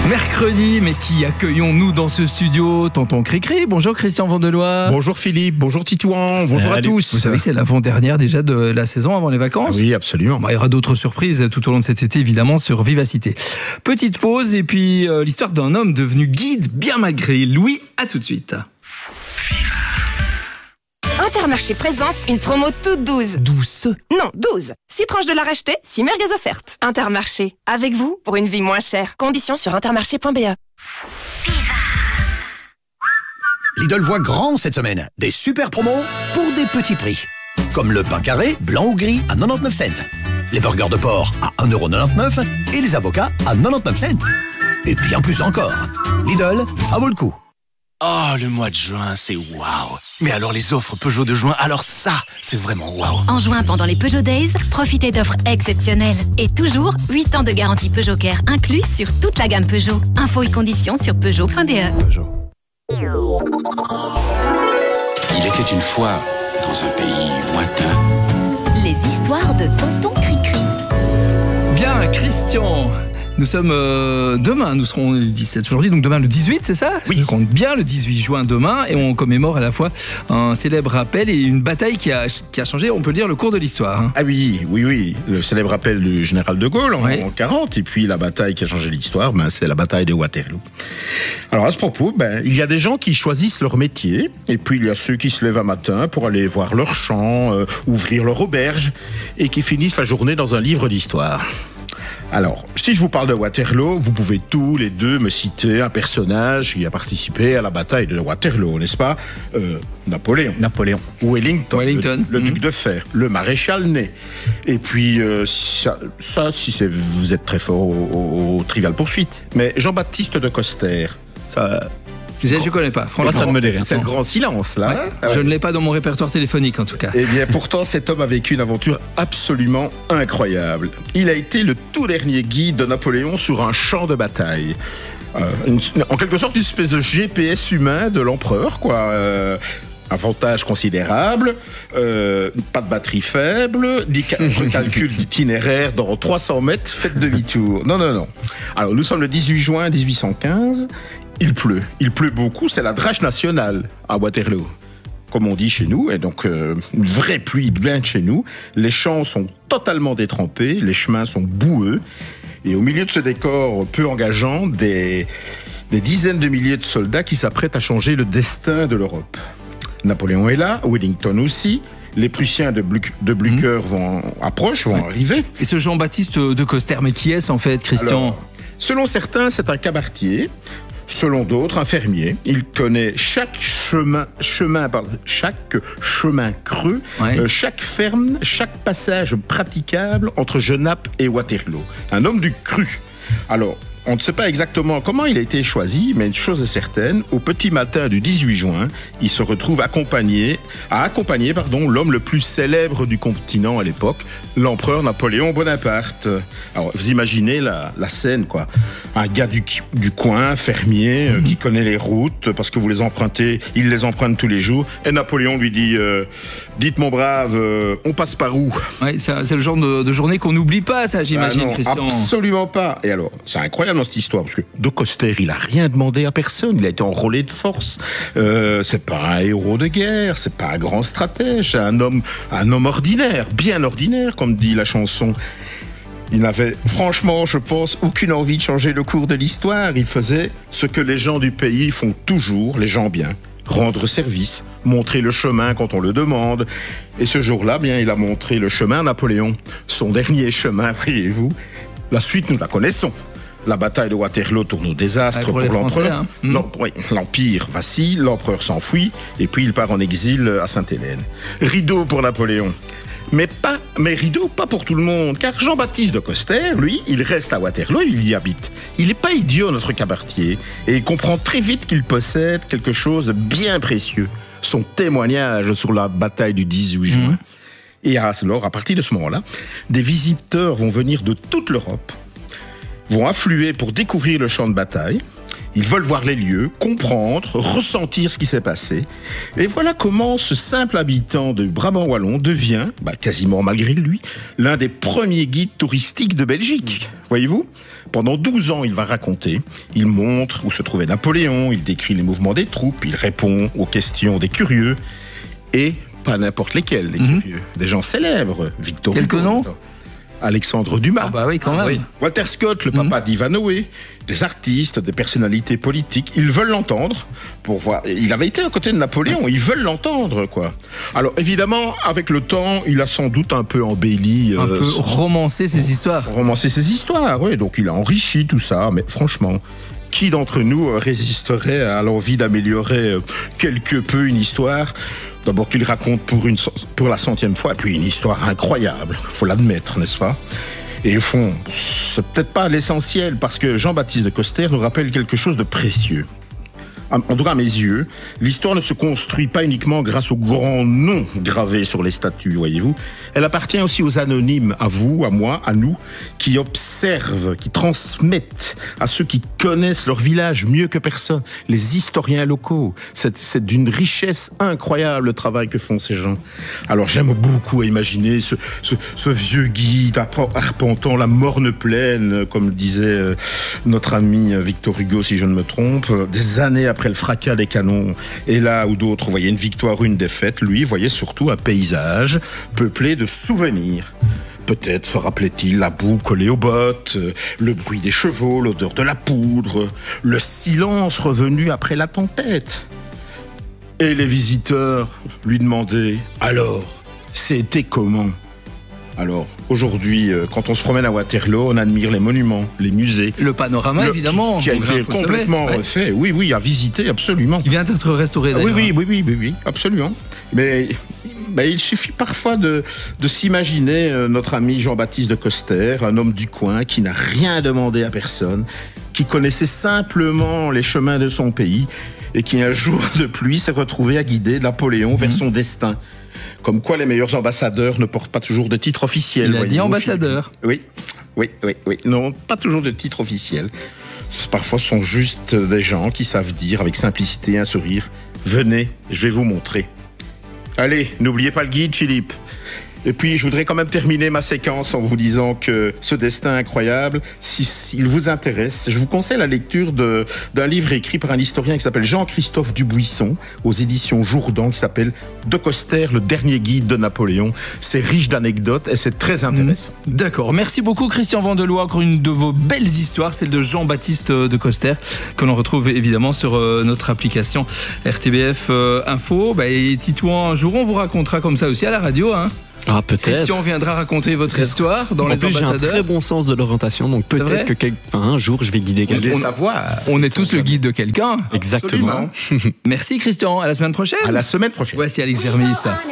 Mercredi, mais qui accueillons-nous dans ce studio? Tonton Cricri, bonjour Christian Vandelois. Bonjour Philippe, bonjour Titouan, bonjour à tous. Vous savez que c'est l'avant-dernière déjà de la saison avant les vacances? Oui, absolument. Il y aura d'autres surprises tout au long de cet été, évidemment, sur Vivacité. Petite pause et puis l'histoire d'un homme devenu guide bien malgré lui. À tout de suite. Intermarché présente une promo toute douce. Douce? Non, 12. 6 tranches de la racheter, 6 merguez offertes. Intermarché, avec vous pour une vie moins chère. Conditions sur intermarché.be. Lidl voit grand cette semaine. Des super promos pour des petits prix. Comme le pain carré, blanc ou gris à 99 cents. Les burgers de porc à 1,99€ et les avocats à 99 cents. Et bien plus encore. Lidl, ça vaut le coup. Oh, le mois de juin, c'est waouh. Mais alors les offres Peugeot de juin, alors ça, c'est vraiment waouh. En juin, pendant les Peugeot Days, profitez d'offres exceptionnelles. Et toujours, 8 ans de garantie Peugeot Care inclus sur toute la gamme Peugeot. Infos et conditions sur Peugeot.be. Il était une fois, dans un pays lointain, Les histoires de Tonton Cricri. Bien, Christian. Nous sommes demain, nous serons le 17 aujourd'hui, donc demain le 18, c'est ça? Oui. On compte bien le 18 juin demain et on commémore à la fois un célèbre rappel et une bataille qui a changé, on peut le dire, le cours de l'histoire. Hein. Ah oui, le célèbre rappel du général de Gaulle en 40, et puis la bataille qui a changé l'histoire, c'est la bataille de Waterloo. Alors à ce propos, il y a des gens qui choisissent leur métier, et puis il y a ceux qui se lèvent un matin pour aller voir leur champ, ouvrir leur auberge, et qui finissent la journée dans un livre d'histoire. Alors, si je vous parle de Waterloo, vous pouvez tous les deux me citer un personnage qui a participé à la bataille de Waterloo, n'est-ce pas? Napoléon. Wellington. Le duc de Fer. Le maréchal Ney. Et puis, ça si vous êtes très fort au Trivial Poursuite. Mais Jean-Baptiste de Coster, ça... Je ne connais pas, franchement. Ça ne me dit rien. C'est le grand silence, là. Ouais. Je ne l'ai pas dans mon répertoire téléphonique, en tout cas. Eh bien, pourtant, cet homme a vécu une aventure absolument incroyable. Il a été le tout dernier guide de Napoléon sur un champ de bataille. En quelque sorte, une espèce de GPS humain de l'empereur, quoi. Avantage considérable, pas de batterie faible, calcul d'itinéraire dans 300 mètres, faites demi-tour. Non. Alors, nous sommes le 18 juin 1815. Il pleut beaucoup, c'est la drache nationale à Waterloo, comme on dit chez nous, et donc une vraie pluie bien de chez nous. Les champs sont totalement détrempés, les chemins sont boueux, et au milieu de ce décor peu engageant, des dizaines de milliers de soldats qui s'apprêtent à changer le destin de l'Europe. Napoléon est là, Wellington aussi. Les Prussiens de Blücher vont arriver. Et ce Jean-Baptiste de Coster, mais qui est-ce en fait, Christian? Alors, selon certains, c'est un cabaretier. Selon d'autres, un fermier. Il connaît chaque chemin creux, chaque ferme, chaque passage praticable entre Genappe et Waterloo. Un homme du cru. Alors, on ne sait pas exactement comment il a été choisi, mais une chose est certaine, au petit matin du 18 juin, il se retrouve à accompagner l'homme le plus célèbre du continent à l'époque, l'empereur Napoléon Bonaparte. Alors, vous imaginez la scène, quoi. Un gars du coin, fermier, qui connaît les routes, parce que il les emprunte tous les jours, et Napoléon lui dit, dites mon brave, on passe par où? Ouais, c'est le genre de journée qu'on n'oublie pas, ça, j'imagine, Christian. Absolument pas. Et alors, c'est incroyable dans cette histoire, parce que de Coster, il a rien demandé à personne, il a été enrôlé de force. C'est pas un héros de guerre, c'est pas un grand stratège, c'est un homme ordinaire, bien ordinaire, comme dit la chanson. Il n'avait, franchement, je pense, aucune envie de changer le cours de l'histoire. Il faisait ce que les gens du pays font toujours, les gens bien. Rendre service, montrer le chemin quand on le demande. Et ce jour-là, il a montré le chemin à Napoléon. Son dernier chemin, voyez-vous. La suite, nous la connaissons. La bataille de Waterloo tourne au désastre pour l'empereur. L'Empire vacille, l'empereur s'enfuit, et puis il part en exil à Sainte-Hélène. Rideau pour Napoléon. Mais rideau, pas pour tout le monde, car Jean-Baptiste de Coster, lui, il reste à Waterloo, il y habite. Il n'est pas idiot, notre cabaretier, et il comprend très vite qu'il possède quelque chose de bien précieux, son témoignage sur la bataille du 18 juin. Et alors, à partir de ce moment-là, des visiteurs vont venir de toute l'Europe, vont affluer pour découvrir le champ de bataille. Ils veulent voir les lieux, comprendre, ressentir ce qui s'est passé. Et voilà comment ce simple habitant de Brabant wallon devient, quasiment malgré lui, l'un des premiers guides touristiques de Belgique. Voyez-vous ? Pendant 12 ans, il va raconter, il montre où se trouvait Napoléon, il décrit les mouvements des troupes, il répond aux questions des curieux, et pas n'importe lesquels, les curieux. Des gens célèbres, Victor Hugo. Quelques noms ? Alexandre Dumas. Ah bah oui, quand même. Oui. Walter Scott, le papa d'Ivanhoe, des artistes, des personnalités politiques, ils veulent l'entendre pour voir. Il avait été à côté de Napoléon, ils veulent l'entendre, quoi. Alors évidemment, avec le temps, il a sans doute un peu embelli, un peu romancé ses histoires. Romancé ses histoires, oui. Donc il a enrichi tout ça, mais franchement. Qui d'entre nous résisterait à l'envie d'améliorer quelque peu une histoire ? D'abord qu'il raconte pour la 100e fois, et puis une histoire incroyable, faut l'admettre, n'est-ce pas ? Et au fond, c'est peut-être pas l'essentiel, parce que Jean-Baptiste de Coster nous rappelle quelque chose de précieux. En tout cas, à mes yeux, l'histoire ne se construit pas uniquement grâce aux grands noms gravés sur les statues, voyez-vous. Elle appartient aussi aux anonymes, à vous, à moi, à nous, qui observent, qui transmettent à ceux qui connaissent leur village mieux que personne, les historiens locaux. C'est d'une richesse incroyable le travail que font ces gens. Alors j'aime beaucoup imaginer ce vieux guide arpentant la morne plaine, comme le disait notre ami Victor Hugo, si je ne me trompe, des années après le fracas des canons, et là où d'autres voyaient une victoire ou une défaite, lui voyait surtout un paysage peuplé de souvenirs. Peut-être se rappelait-il la boue collée aux bottes, le bruit des chevaux, l'odeur de la poudre, le silence revenu après la tempête. Et les visiteurs lui demandaient « Alors, c'était comment ?» Alors, aujourd'hui, quand on se promène à Waterloo, on admire les monuments, les musées. Le panorama, évidemment. Qui a été complètement refait. Oui, à visiter, absolument. Il vient d'être restauré, d'ailleurs. Oui, absolument. Mais il suffit parfois de s'imaginer notre ami Jean-Baptiste de Coster, un homme du coin qui n'a rien demandé à personne, qui connaissait simplement les chemins de son pays et qui, un jour de pluie, s'est retrouvé à guider Napoléon vers son destin. Comme quoi les meilleurs ambassadeurs ne portent pas toujours de titre officiel. Il a dit ambassadeur. Oui. Non, pas toujours de titre officiel. Parfois, ce sont juste des gens qui savent dire avec simplicité et un sourire « Venez, je vais vous montrer ». Allez, n'oubliez pas le guide, Philippe. Et puis, je voudrais quand même terminer ma séquence en vous disant que ce destin incroyable, s'il vous intéresse, je vous conseille la lecture d'un livre écrit par un historien qui s'appelle Jean-Christophe Dubuisson, aux éditions Jourdan, qui s'appelle De Coster, le dernier guide de Napoléon. C'est riche d'anecdotes et c'est très intéressant. D'accord. Merci beaucoup, Christian Vandelois. Encore une de vos belles histoires, celle de Jean-Baptiste de Coster, que l'on retrouve évidemment sur notre application RTBF Info. Et Titouan, un jour, on vous racontera comme ça aussi à la radio, hein. Ah, peut-être. Christian viendra raconter votre histoire dans en les plus, ambassadeurs. J'ai un très bon sens de l'orientation, donc peut-être que un jour je vais guider quelqu'un. On est tous le guide de quelqu'un. Exactement. Merci Christian, à la semaine prochaine. À la semaine prochaine. Voici Alex Germis.